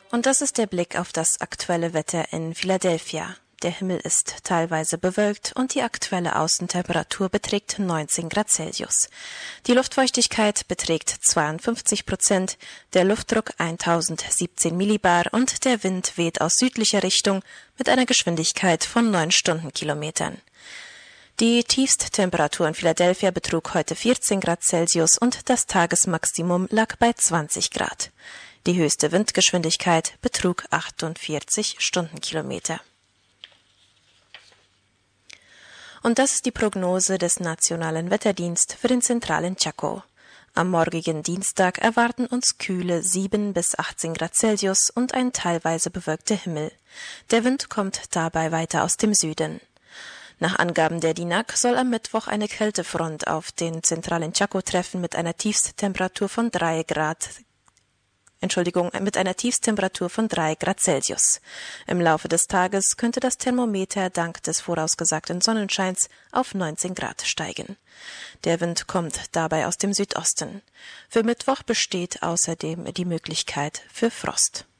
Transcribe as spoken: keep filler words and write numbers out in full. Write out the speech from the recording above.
Und das ist der Blick auf das aktuelle Wetter in Philadelphia. Der Himmel ist teilweise bewölkt und die aktuelle Außentemperatur beträgt neunzehn Grad Celsius. Die Luftfeuchtigkeit beträgt zweiundfünfzig Prozent, der Luftdruck eintausendsiebzehn Millibar und der Wind weht aus südlicher Richtung mit einer Geschwindigkeit von neun Stundenkilometern. Die Tiefsttemperatur in Philadelphia betrug heute vierzehn Grad Celsius und das Tagesmaximum lag bei zwanzig Grad. Die höchste Windgeschwindigkeit betrug achtundvierzig Stundenkilometer. Und das ist die Prognose des Nationalen Wetterdienst für den zentralen Chaco. Am morgigen Dienstag erwarten uns kühle sieben bis achtzehn Grad Celsius und ein teilweise bewölkter Himmel. Der Wind kommt dabei weiter aus dem Süden. Nach Angaben der D I N A C soll am Mittwoch eine Kältefront auf den zentralen Chaco treffen mit einer Tiefsttemperatur von drei Grad Entschuldigung, mit einer Tiefsttemperatur von drei Grad Celsius. Im Laufe des Tages könnte das Thermometer dank des vorausgesagten Sonnenscheins auf neunzehn Grad steigen. Der Wind kommt dabei aus dem Südosten. Für Mittwoch besteht außerdem die Möglichkeit für Frost.